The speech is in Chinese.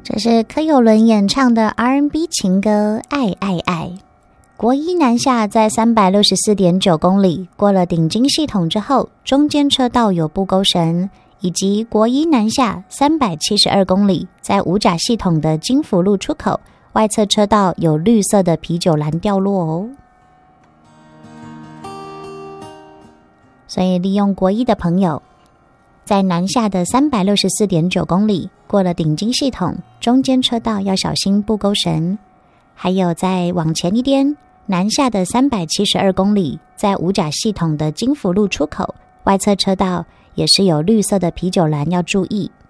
这是柯有伦演唱的 R&B 情歌《爱爱爱》。国一南下在 364.9 公里过了顶金系统之后，中间车道有布沟绳，以及国一南下372公里在五甲系统的金福路出口，外侧车道有绿色的啤酒栏掉落哦。所以利用国一的朋友，在南下的 364.9 公里过了顶金系统，中间车道要小心布沟绳，还有再往前一点南下的372公里在五甲系统的金福路出口，外侧车道也是有绿色的啤酒栏要注意。